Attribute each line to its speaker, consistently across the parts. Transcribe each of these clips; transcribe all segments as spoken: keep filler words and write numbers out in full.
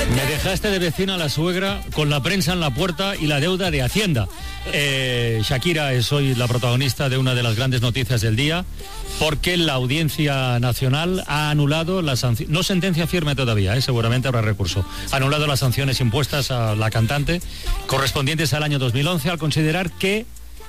Speaker 1: Me dejaste de vecina a la suegra con la prensa en la puerta y la deuda de Hacienda. Eh, Shakira es hoy la protagonista de una de las grandes noticias del día, porque la Audiencia Nacional ha anulado la sanción, no sentencia firme todavía, eh, seguramente habrá recurso, ha anulado las sanciones impuestas a la cantante correspondientes al año dos mil once al considerar que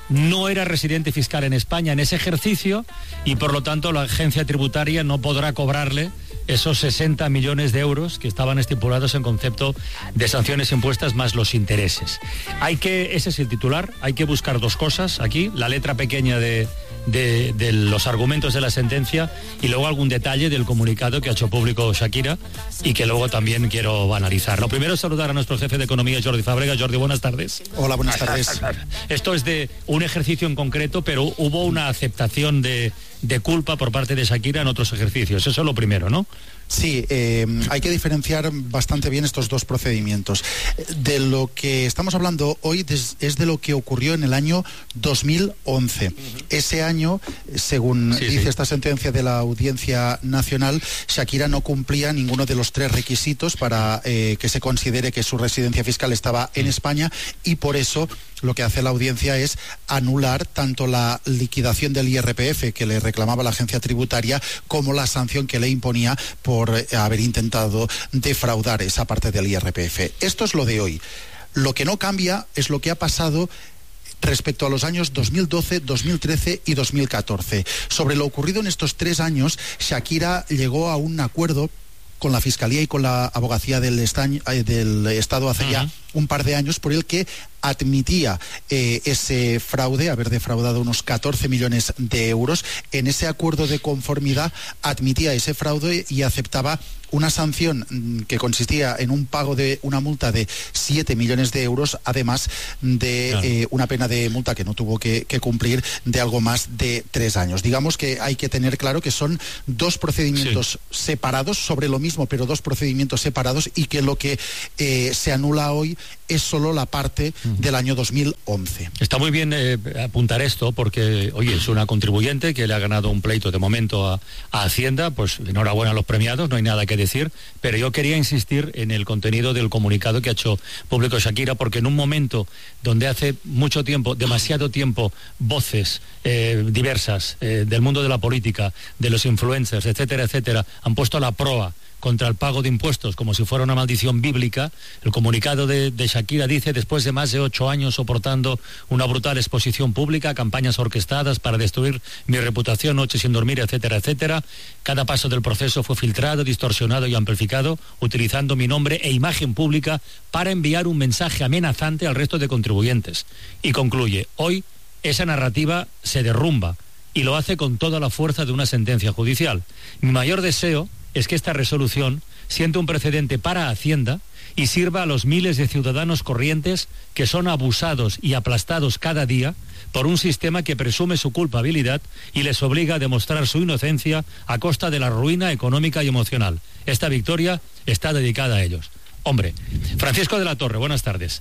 Speaker 1: no era residente fiscal en España en ese ejercicio y por lo tanto la agencia tributaria no podrá cobrarle esos sesenta millones de euros que estaban estipulados en concepto de sanciones impuestas más los intereses. Hay que, ese es el titular, hay que buscar dos cosas aquí, la letra pequeña de, de, de los argumentos de la sentencia y luego algún detalle del comunicado que ha hecho público Shakira y que luego también quiero analizar. Lo primero es saludar a nuestro jefe de economía, Jordi Fábrega. Jordi, buenas tardes.
Speaker 2: Hola, buenas tardes.
Speaker 1: Esto es de un ejercicio en concreto, pero hubo una aceptación de, de culpa por parte de Shakira en otros ejercicios. Eso es lo primero, ¿no?
Speaker 2: Sí, eh, hay que diferenciar bastante bien estos dos procedimientos. De lo que estamos hablando hoy es de lo que ocurrió en el año dos mil once. Uh-huh. Ese año, según sí, dice sí. esta sentencia de la Audiencia Nacional, Shakira no cumplía ninguno de los tres requisitos para eh, que se considere que su residencia fiscal estaba en España y por eso lo que hace la audiencia es anular tanto la liquidación del I R P F que le reclamaba la agencia tributaria como la sanción que le imponía por haber intentado defraudar esa parte del I R P F. Esto es lo de hoy. Lo que no cambia es lo que ha pasado respecto a los años dos mil doce, dos mil trece y dos mil catorce. Sobre lo ocurrido en estos tres años, Shakira llegó a un acuerdo con la Fiscalía y con la Abogacía del, estaño, eh, del Estado hace uh-huh. ya un par de años, por el que admitía eh, ese fraude, haber defraudado unos catorce millones de euros. En ese acuerdo de conformidad admitía ese fraude y aceptaba una sanción que consistía en un pago de una multa de siete millones de euros, además de claro. eh, una pena de multa que no tuvo que, que cumplir de algo más de tres años. Digamos que hay que tener claro que son dos procedimientos sí. separados sobre lo mismo, pero dos procedimientos separados y que lo que eh, se anula hoy es solo la parte uh-huh. del año dos mil once.
Speaker 1: Está muy bien eh, apuntar esto porque, oye, es una contribuyente que le ha ganado un pleito de momento a, a Hacienda, pues enhorabuena a los premiados, no hay nada que decir, pero yo quería insistir en el contenido del comunicado que ha hecho público Shakira, porque en un momento donde hace mucho tiempo, demasiado tiempo, voces eh, diversas eh, del mundo de la política, de los influencers, etcétera, etcétera, han puesto la proa contra el pago de impuestos como si fuera una maldición bíblica. El comunicado de, de Shakira dice: después de más de ocho años soportando una brutal exposición pública, campañas orquestadas para destruir mi reputación, noches sin dormir, etcétera, etcétera, cada paso del proceso fue filtrado, distorsionado y amplificado, utilizando mi nombre e imagen pública para enviar un mensaje amenazante al resto de contribuyentes. Y concluye: hoy esa narrativa se derrumba y lo hace con toda la fuerza de una sentencia judicial. Mi mayor deseo es que esta resolución siente un precedente para Hacienda y sirva a los miles de ciudadanos corrientes que son abusados y aplastados cada día por un sistema que presume su culpabilidad y les obliga a demostrar su inocencia a costa de la ruina económica y emocional. Esta victoria está dedicada a ellos. Hombre, Francisco de la Torre, buenas tardes.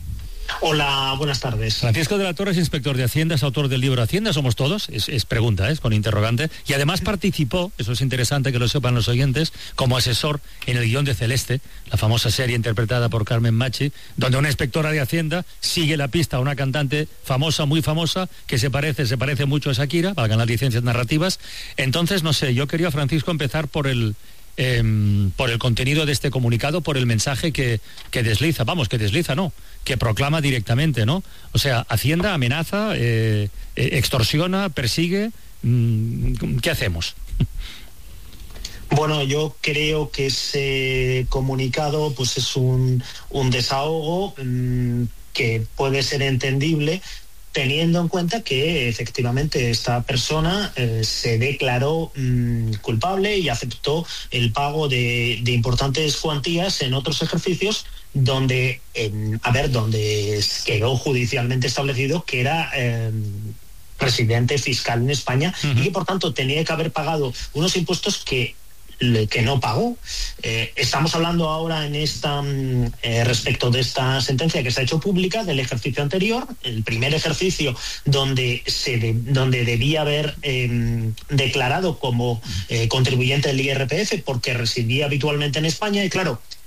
Speaker 3: Hola, buenas tardes.
Speaker 1: Francisco de la Torre es inspector de Hacienda, es autor del libro Hacienda somos todos, es, es pregunta, es con interrogante, y además participó, eso es interesante que lo sepan los oyentes, como asesor en el guión de Celeste, la famosa serie interpretada por Carmen Machi, donde una inspectora de Hacienda sigue la pista a una cantante famosa, muy famosa, que se parece, se parece mucho a Shakira, para ganar licencias narrativas. Entonces, no sé, yo quería, Francisco, empezar por el... Eh, por el contenido de este comunicado, por el mensaje que, que desliza, vamos, que desliza, no, que proclama directamente, ¿no? O sea, Hacienda amenaza, eh, eh, extorsiona, persigue, mm, ¿qué hacemos?
Speaker 3: Bueno, yo creo que ese comunicado pues es un, un desahogo mmm, que puede ser entendible, teniendo en cuenta que efectivamente esta persona eh, se declaró mmm, culpable y aceptó el pago de, de importantes cuantías en otros ejercicios donde, en, a ver, donde quedó judicialmente establecido que era eh, residente fiscal en España uh-huh. y que por tanto tenía que haber pagado unos impuestos que que no pagó. Eh, estamos hablando ahora en esta eh, respecto de esta sentencia que se ha hecho pública del ejercicio anterior, el primer ejercicio donde se de, donde debía haber eh, declarado como eh, contribuyente del I R P F porque residía habitualmente en España y claro,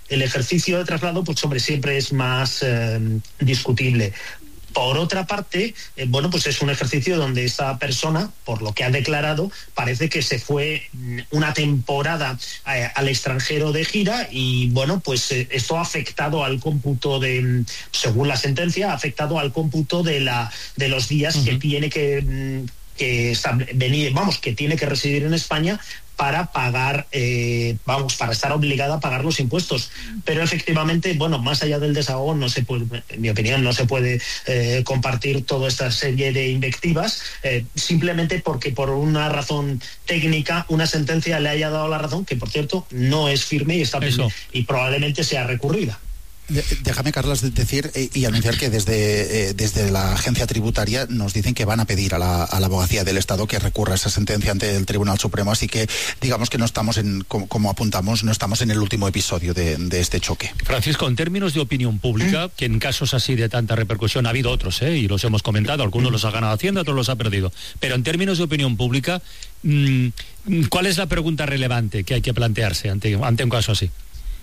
Speaker 3: el ejercicio de traslado, pues hombre, siempre es más eh, discutible. Por otra parte, eh, bueno, pues es un ejercicio donde esta persona, por lo que ha declarado, parece que se fue una temporada eh, al extranjero de gira y, bueno, pues eh, esto ha afectado al cómputo de, según la sentencia, ha afectado al cómputo de, la, de los días uh-huh. que tiene que, que venir, vamos, que tiene que residir en España para pagar, eh, vamos, para estar obligada a pagar los impuestos. Pero efectivamente, bueno, más allá del desahogo, no se puede, en mi opinión, no se puede eh, compartir toda esta serie de invectivas, eh, simplemente porque por una razón técnica, una sentencia le haya dado la razón, que por cierto, no es firme y está firme, y probablemente sea recurrida.
Speaker 2: Déjame, Carlos, decir eh, y anunciar que desde, eh, desde la agencia tributaria nos dicen que van a pedir a la, a la abogacía del Estado que recurra esa sentencia ante el Tribunal Supremo, así que digamos que no estamos en, como, como apuntamos, no estamos en el último episodio de, de este choque.
Speaker 1: Francisco, en términos de opinión pública, que en casos así de tanta repercusión ha habido otros, ¿eh? y los hemos comentado, algunos los ha ganado Hacienda, otros los ha perdido, pero en términos de opinión pública, mmm, ¿cuál es la pregunta relevante que hay que plantearse ante, ante un caso así?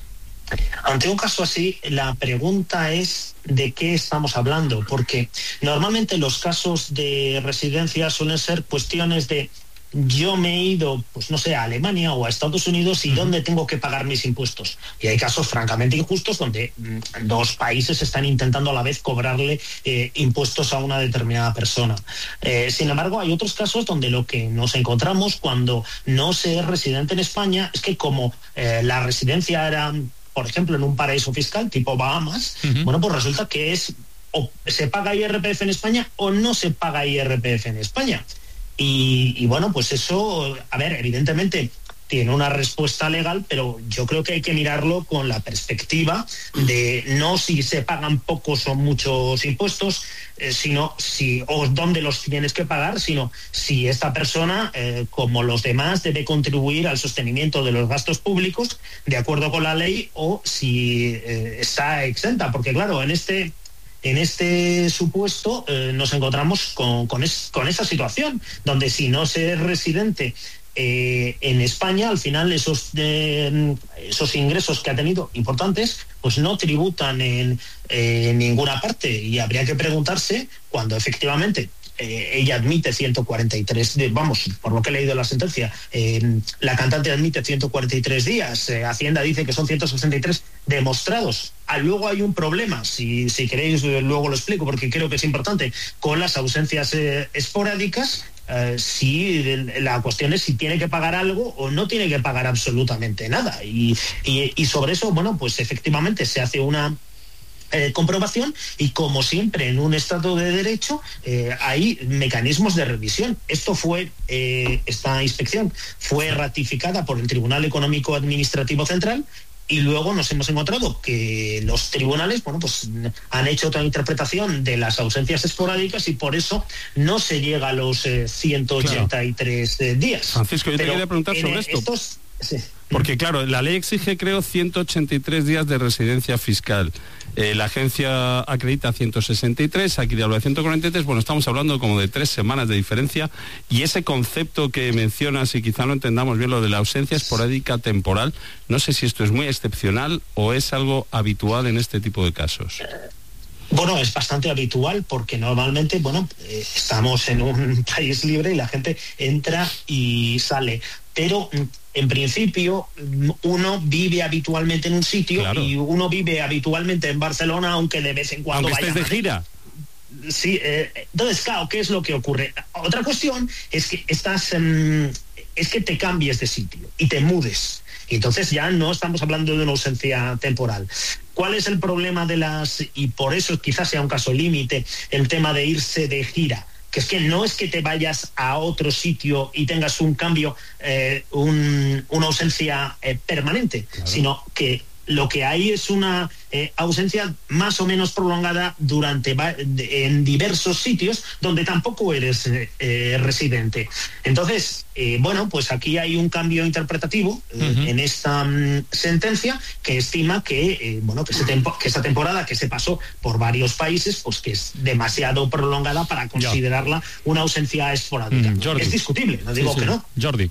Speaker 3: Ante un caso así, la pregunta es de qué estamos hablando, porque normalmente los casos de residencia suelen ser cuestiones de yo me he ido, pues no sé, a Alemania o a Estados Unidos y uh-huh. dónde tengo que pagar mis impuestos. Y hay casos francamente injustos donde mm, dos países están intentando a la vez cobrarle eh, impuestos a una determinada persona. Eh, sin embargo, hay otros casos donde lo que nos encontramos cuando no se es residente en España es que como eh, la residencia era, por ejemplo, en un paraíso fiscal tipo Bahamas, uh-huh. bueno, pues resulta que es o se paga I R P F en España o no se paga I R P F en España. Y, y bueno, pues eso, a ver, evidentemente tiene una respuesta legal, pero yo creo que hay que mirarlo con la perspectiva de no si se pagan pocos o muchos impuestos, eh, sino si o dónde los tienes que pagar, sino si esta persona, eh, como los demás, debe contribuir al sostenimiento de los gastos públicos de acuerdo con la ley o si eh, está exenta, porque claro, en este En este supuesto eh, nos encontramos con, con, es, con esa situación, donde si no se es residente eh, en España, al final esos, eh, esos ingresos que ha tenido importantes, pues no tributan en, eh, en ninguna parte. Y habría que preguntarse cuando efectivamente Eh, ella admite ciento cuarenta y tres, de, vamos, por lo que he leído en la sentencia, eh, la cantante admite ciento cuarenta y tres días, eh, Hacienda dice que son ciento sesenta y tres demostrados. Ah, luego hay un problema, si, si queréis eh, luego lo explico porque creo que es importante, con las ausencias eh, esporádicas. Eh, si la cuestión es si tiene que pagar algo o no tiene que pagar absolutamente nada, y, y, y sobre eso, bueno, pues efectivamente se hace una Eh, comprobación y como siempre en un Estado de Derecho eh, hay mecanismos de revisión. Esto fue, eh, esta inspección fue ratificada por el Tribunal Económico Administrativo Central y luego nos hemos encontrado que los tribunales, bueno, pues han hecho otra interpretación de las ausencias esporádicas y por eso no se llega a los eh, ciento ochenta y tres claro. eh, días.
Speaker 4: Francisco, yo te quería preguntar sobre esto.
Speaker 3: Estos, sí.
Speaker 4: Porque claro, la ley exige, creo, ciento ochenta y tres días de residencia fiscal. Eh, la agencia acredita ciento sesenta y tres, aquí habla de ciento cuarenta y tres, bueno, estamos hablando como de tres semanas de diferencia, y ese concepto que mencionas, y quizá no entendamos bien lo de la ausencia esporádica temporal, no sé si esto es muy excepcional o es algo habitual en este tipo de casos.
Speaker 3: Bueno, es bastante habitual porque normalmente, bueno, eh, estamos en un país libre y la gente entra y sale, pero en principio uno vive habitualmente en un sitio, claro, y uno vive habitualmente en Barcelona, aunque de vez en cuando
Speaker 4: aunque
Speaker 3: vaya
Speaker 4: estés de gira.
Speaker 3: Sí, eh, entonces, claro, ¿qué es lo que ocurre? Otra cuestión es que estás, um, es que te cambies de sitio y te mudes. Y entonces ya no estamos hablando de una ausencia temporal. ¿Cuál es el problema de las, y por eso quizás sea un caso límite, el tema de irse de gira? Que es que no es que te vayas a otro sitio y tengas un cambio, eh, un, una ausencia eh, permanente, claro, sino que lo que hay es una eh, ausencia más o menos prolongada durante en diversos sitios donde tampoco eres eh, eh, residente. Entonces, eh, bueno, pues aquí hay un cambio interpretativo eh, uh-huh. en esta um, sentencia que estima que, eh, bueno, que, se tempo, que esta temporada que se pasó por varios países, pues que es demasiado prolongada para considerarla una ausencia esporádica.
Speaker 1: Mm,
Speaker 3: es discutible, no digo
Speaker 1: sí, sí.
Speaker 3: que no.
Speaker 1: Jordi.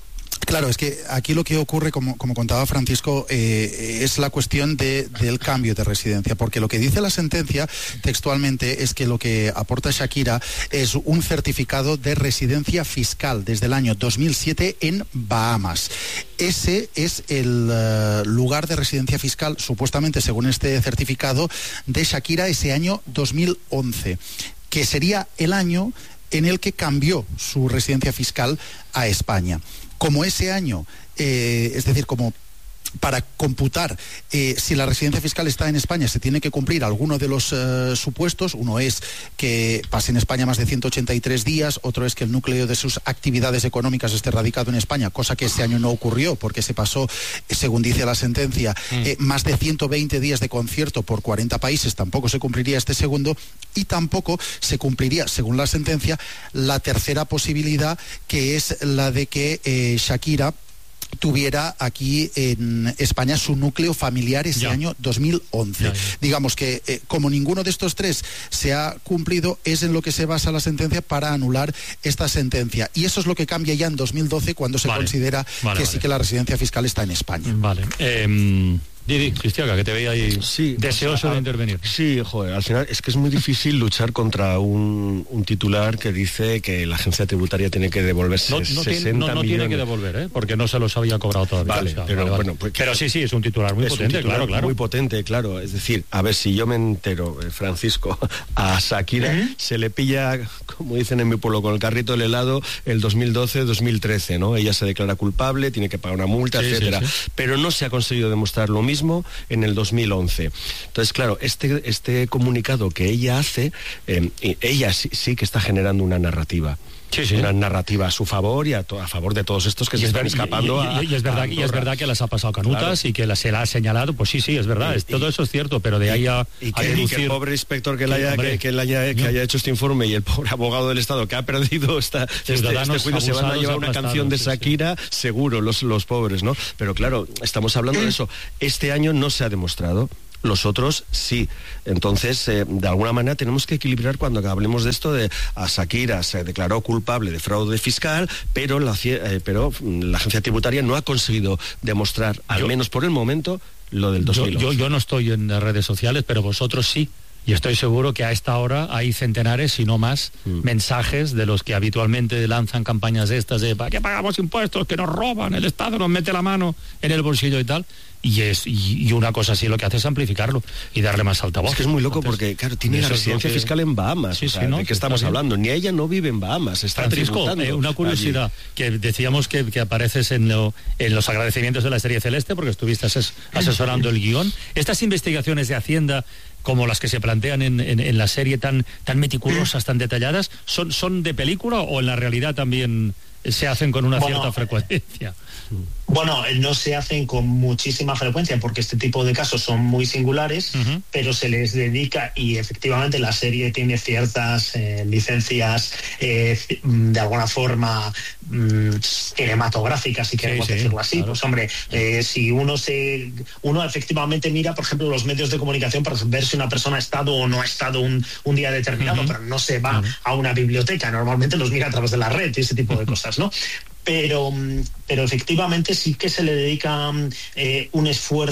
Speaker 2: Claro, es que aquí lo que ocurre, como, como contaba Francisco, eh, es la cuestión de, del cambio de residencia, porque lo que dice la sentencia textualmente es que lo que aporta Shakira es un certificado de residencia fiscal desde el año dos mil siete en Bahamas. Ese es el uh, lugar de residencia fiscal, supuestamente, según este certificado, de Shakira ese año dos mil once, que sería el año en el que cambió su residencia fiscal a España. Como ese año, eh, es decir, como para computar eh, si la residencia fiscal está en España se tiene que cumplir alguno de los eh, supuestos. Uno es que pase en España más de ciento ochenta y tres días, otro es que el núcleo de sus actividades económicas esté radicado en España, cosa que este año no ocurrió porque se pasó, según dice la sentencia, eh, más de ciento veinte días de concierto por cuarenta países. Tampoco se cumpliría este segundo, y tampoco se cumpliría, según la sentencia, la tercera posibilidad, que es la de que eh, Shakira tuviera aquí en España su núcleo familiar ese ya. año dos mil once. Ya, ya. Digamos que eh, como ninguno de estos tres se ha cumplido, es en lo que se basa la sentencia para anular esta sentencia. Y eso es lo que cambia ya en dos mil doce, cuando se vale. considera vale, que vale. sí que la residencia fiscal está en España.
Speaker 1: Vale. Eh... Didi, Cristiaga, que te veía ahí
Speaker 5: sí,
Speaker 1: deseoso
Speaker 5: o sea,
Speaker 1: de intervenir.
Speaker 5: Sí, joder, al final es que es muy difícil luchar contra un, un titular que dice que la agencia tributaria tiene que devolverse
Speaker 1: no, no
Speaker 5: sesenta
Speaker 1: tiene, no, no
Speaker 5: millones.
Speaker 1: Tiene que devolver, ¿eh? Porque no se los había cobrado todavía.
Speaker 5: Vale,
Speaker 1: o sea,
Speaker 5: pero
Speaker 1: vale, vale.
Speaker 5: bueno, pues,
Speaker 1: pero sí, sí, es un titular muy
Speaker 5: es
Speaker 1: potente,
Speaker 5: un titular
Speaker 1: claro, claro.
Speaker 5: Muy potente, claro. Es decir, a ver, si yo me entero, eh, Francisco, a Shakira ¿Eh? se le pilla, como dicen en mi pueblo, con el carrito del helado el dos mil doce dos mil trece, ¿no? Ella se declara culpable, tiene que pagar una multa, sí, etcétera. Sí, sí. Pero no se ha conseguido demostrar lo mismo en el dos mil once. Entonces, claro, este, este comunicado que ella hace, eh, ella sí, sí que está generando una narrativa. Sí, sí. Una narrativa a su favor y a, to, a favor de todos estos que y se están escapando.
Speaker 1: Y, y, y, y, es verdad, y es verdad que las ha pasado canutas, claro. y que la, se la ha señalado, pues sí, sí, es verdad, y, es, todo eso es cierto, pero de ahí a,
Speaker 5: y, y,
Speaker 1: a
Speaker 5: que,
Speaker 1: deducir,
Speaker 5: y que el pobre inspector que, que, haya, que, que, haya, que haya hecho este informe y el pobre abogado del Estado que ha perdido esta, este, este juicio se van a llevar una canción de Shakira, sí, sí. seguro, los, los pobres, ¿no? Pero claro, estamos hablando de eso. Este año no se ha demostrado. Los otros sí. Entonces, eh, de alguna manera tenemos que equilibrar cuando hablemos de esto de a Shakira se declaró culpable de fraude fiscal, pero la, eh, pero la agencia tributaria no ha conseguido demostrar, al yo, menos por el momento, lo del dos mil once.
Speaker 1: Yo, yo, yo no estoy en las redes sociales, pero vosotros sí. Y estoy seguro que a esta hora hay centenares, si no más, mm. mensajes de los que habitualmente lanzan campañas de estas de ¿para qué pagamos impuestos? Que nos roban, el Estado nos mete la mano en el bolsillo y tal. Y es y, y una cosa así lo que hace es amplificarlo y darle más altavoz.
Speaker 5: Es que es muy loco. Entonces, porque, claro, tiene la residencia que... fiscal en Bahamas. Sí, o sea, sí, ¿no? ¿De qué estamos hablando? Ni ella no vive en Bahamas, está
Speaker 1: Francisco, eh, una curiosidad, allí. Que decíamos que, que apareces en, lo, en los agradecimientos de la serie Celeste, porque estuviste ases, asesorando el guión. Estas investigaciones de Hacienda, como las que se plantean en, en, en la serie, tan, tan meticulosas, tan detalladas, ¿son, son de película o en la realidad también se hacen con una bueno, cierta frecuencia?
Speaker 3: Bueno, no se hacen con muchísima frecuencia porque este tipo de casos son muy singulares, uh-huh. pero se les dedica, y efectivamente la serie tiene ciertas eh, licencias eh, de alguna forma mmm, cinematográficas, si queremos sí, sí, decirlo así. Claro. Pues hombre, eh, si uno se uno efectivamente mira, por ejemplo, los medios de comunicación para ver si una persona ha estado o no ha estado un, un día determinado, uh-huh. pero no se va uh-huh. a una biblioteca, normalmente los mira a través de la red y ese tipo de cosas, ¿no? Pero, pero efectivamente sí que se le dedica eh, un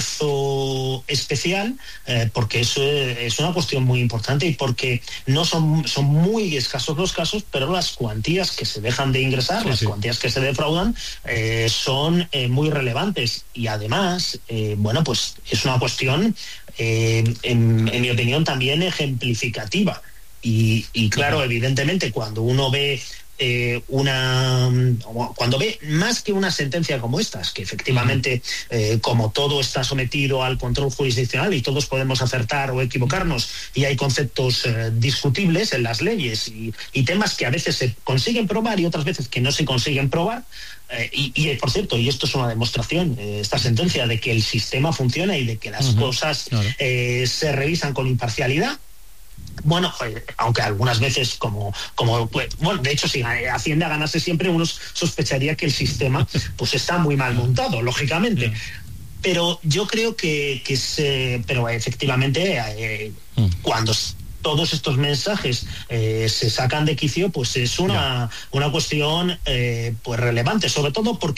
Speaker 3: esfuerzo especial eh, porque eso es una cuestión muy importante y porque no son, son muy escasos los casos, pero las cuantías que se dejan de ingresar, sí, las sí. cuantías que se defraudan eh, son eh, muy relevantes y además, eh, bueno, pues es una cuestión, eh, en, en mi opinión, también ejemplificativa. Y, y claro, uh-huh. evidentemente, cuando uno ve Eh, una cuando ve más que una sentencia como estas, que efectivamente eh, como todo está sometido al control jurisdiccional y todos podemos acertar o equivocarnos y hay conceptos eh, discutibles en las leyes y, y temas que a veces se consiguen probar y otras veces que no se consiguen probar, eh, y, y por cierto, y esto es una demostración, eh, esta sentencia, de que el sistema funciona y de que las uh-huh. cosas claro. eh, se revisan con imparcialidad. Bueno, aunque algunas veces como, como pues, bueno, de hecho si Hacienda ganase siempre uno sospecharía que el sistema pues está muy mal montado, lógicamente. Yeah. Pero yo creo que, que se, pero efectivamente eh, mm. cuando todos estos mensajes eh, se sacan de quicio, pues es una, yeah. una cuestión eh, pues relevante, sobre todo porque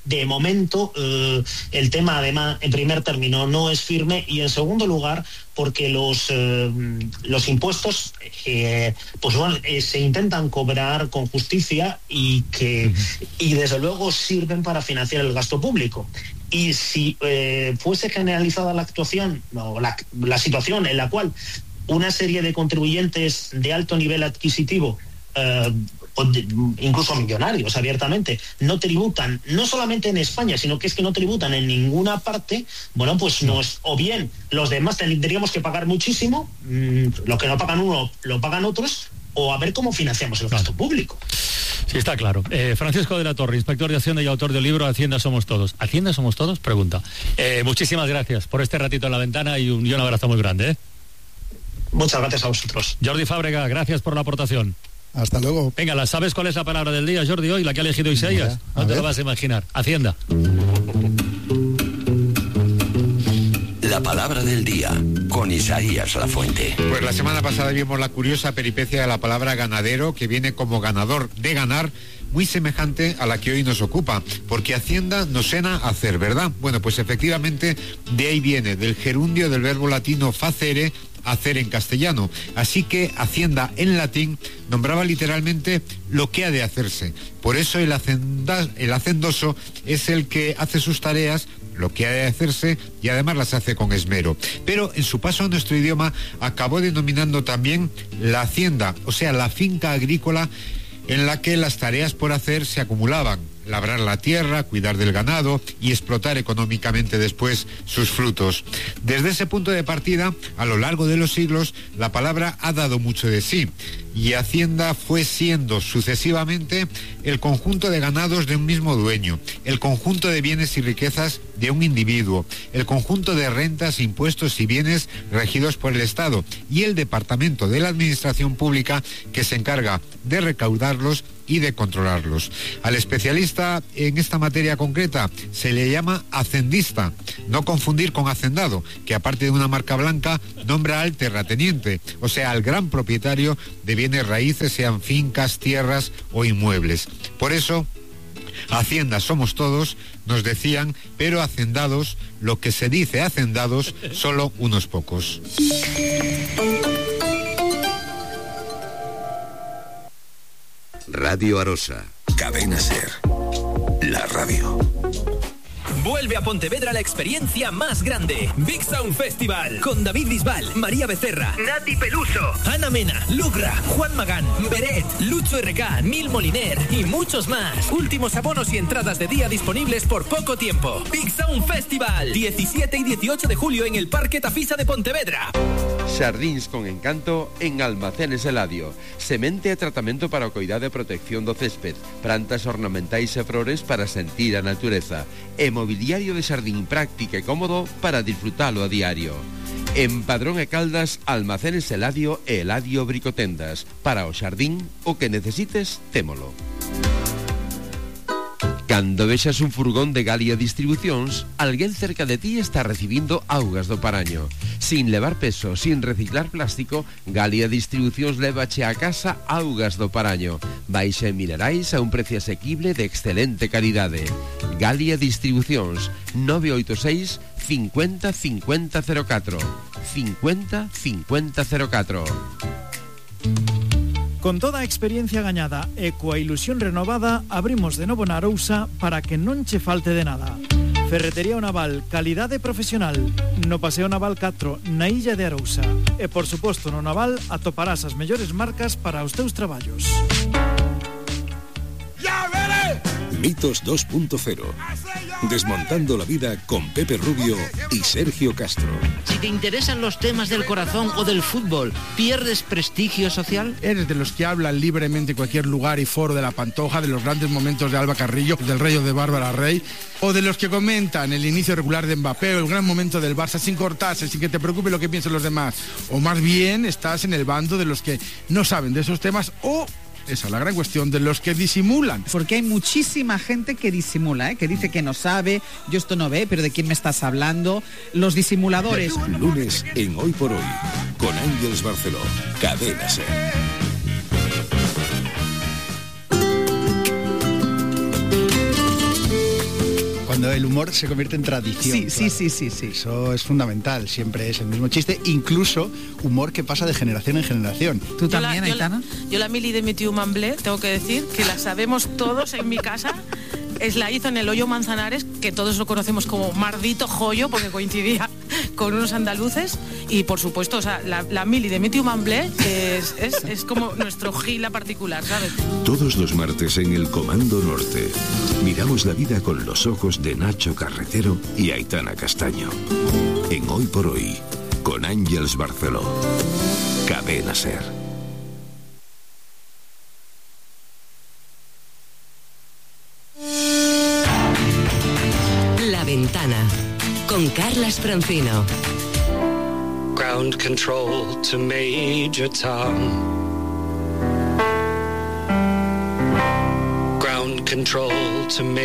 Speaker 3: de momento eh, el tema, además, en primer término, no es firme, y en segundo lugar, porque los, eh, los impuestos eh, pues bueno, eh, se intentan cobrar con justicia y que y desde luego sirven para financiar el gasto público. Y si eh, fuese generalizada la actuación o la, la situación en la cual una serie de contribuyentes de alto nivel adquisitivo, eh, incluso millonarios abiertamente, no tributan, no solamente en España, sino que es que no tributan en ninguna parte, bueno, pues no es, o bien los demás tendríamos que pagar muchísimo, mmm, lo que no pagan uno lo pagan otros, o a ver cómo financiamos el gasto público.
Speaker 1: Sí, está claro. Eh, Francisco de la Torre, inspector de Hacienda y autor del libro Hacienda Somos Todos. ¿Hacienda Somos Todos? Pregunta. Eh, muchísimas gracias por este ratito en la ventana y un, y un abrazo muy grande. ¿eh?
Speaker 3: Muchas gracias a vosotros.
Speaker 1: Jordi Fábrega, gracias por la aportación.
Speaker 2: Hasta luego.
Speaker 1: Venga, ¿la sabes cuál es la palabra del día, Jordi, hoy? La que ha elegido Isaías. No te ver. Lo vas a imaginar. Hacienda.
Speaker 6: La palabra del día, con Isaías Lafuente.
Speaker 7: Pues la semana pasada vimos la curiosa peripecia de la palabra ganadero, que viene como ganador de ganar, muy semejante a la que hoy nos ocupa, porque Hacienda nos suena a hacer, ¿verdad? Bueno, pues efectivamente de ahí viene, del gerundio del verbo latino facere, hacer en castellano. Así que Hacienda en latín nombraba literalmente lo que ha de hacerse. Por eso el, hacenda, el hacendoso es el que hace sus tareas, lo que ha de hacerse, y además las hace con esmero. Pero en su paso a nuestro idioma acabó denominando también la hacienda, o sea, la finca agrícola en la que las tareas por hacer se acumulaban: labrar la tierra, cuidar del ganado y explotar económicamente después sus frutos. Desde ese punto de partida, a lo largo de los siglos, la palabra ha dado mucho de sí, y Hacienda fue siendo sucesivamente el conjunto de ganados de un mismo dueño, el conjunto de bienes y riquezas de un individuo, el conjunto de rentas, impuestos y bienes regidos por el Estado, y el departamento de la administración pública que se encarga de recaudarlos y de controlarlos. Al especialista en esta materia concreta se le llama hacendista, no confundir con hacendado, que aparte de una marca blanca nombra al terrateniente, o sea, al gran propietario de bienes raíces, sean fincas, tierras o inmuebles. Por eso, Hacienda somos todos, nos decían, pero hacendados, lo que se dice hacendados, solo unos pocos.
Speaker 6: Radio Arosa, Cadena Ser, la radio.
Speaker 8: Vuelve a Pontevedra la experiencia más grande. Big Sound Festival. Con David Bisbal, María Becerra, Nati Peluso, Ana Mena, Lugra, Juan Magán, Beret, Lucho R K, Nil Moliner y muchos más. Últimos abonos y entradas de día disponibles por poco tiempo. Big Sound Festival. diecisiete y dieciocho de julio en el Parque Tafisa de Pontevedra.
Speaker 9: Xardíns con encanto en Almacenes Eladio. Semente e tratamento para o cuidado e protección do césped. Plantas ornamentais e flores para sentir a natureza. E mobiliario de xardín práctico e cómodo para disfrutalo a diario. En Padrón e Caldas, Almacenes Eladio e Eladio Bricotendas. Para o xardín, o que necesites, témolo. Cando vexas un furgón de Galia Distribucións, alguén cerca de ti está recibindo augas do Paraño. Sin levar peso, sin reciclar plástico, Galia Distribucións levache a casa augas do Paraño. Baixa en minerais a un precio asequible de excelente calidade. Galia Distribucións, nove oito seis, cincuenta, cincuenta, cero catro. cincuenta, cincuenta, cero catro.
Speaker 10: Con toda a experiencia gañada e coa ilusión renovada, abrimos de novo na Arousa para que non che falte de nada. Ferretería O Naval, calidade profesional. No Paseo Naval catro, na illa de Arousa. E, por suposto, no Naval atoparás as mellores marcas para os teus traballos.
Speaker 11: Mitos dos punto cero. Desmontando la vida con Pepe Rubio y Sergio Castro.
Speaker 12: Si te interesan los temas del corazón o del fútbol, ¿pierdes prestigio social?
Speaker 13: Eres de los que hablan libremente en cualquier lugar y foro de la Pantoja, de los grandes momentos de Alba Carrillo, del Rey de Bárbara Rey, o de los que comentan el inicio regular de Mbappé o el gran momento del Barça sin cortarse, sin que te preocupe lo que piensen los demás. O más bien estás en el bando de los que no saben de esos temas o... esa es la gran cuestión, de los que disimulan.
Speaker 14: Porque hay muchísima gente que disimula, ¿eh? Que dice que no sabe, yo esto no ve, pero ¿de quién me estás hablando? Los disimuladores.
Speaker 11: Lunes en Hoy por Hoy, con Ángeles Barceló, Cadena Ser.
Speaker 2: Cuando el humor se convierte en tradición.
Speaker 14: Sí, sí, sí, sí, sí.
Speaker 2: Eso es fundamental, siempre es el mismo chiste, incluso humor que pasa de generación en generación.
Speaker 14: ¿Tú también, Aitana?
Speaker 15: Yo la, yo la mili de mi tío Mamblé, tengo que decir que la sabemos todos en mi casa. Es la hizo en el Hoyo Manzanares, que todos lo conocemos como Mardito Joyo, porque coincidía con unos andaluces. Y por supuesto, o sea, la, la mili de mi tío Mamblé es, es, es como nuestro gila particular, ¿sabes?
Speaker 11: Todos los martes en el Comando Norte miramos la vida con los ojos de Nacho Carretero y Aitana Castaño. En Hoy por Hoy, con Ángeles Barceló. Cadena Ser.
Speaker 16: La Ventana, con Carlas Francino.
Speaker 17: Ground control to Major Tom. Ground control to Major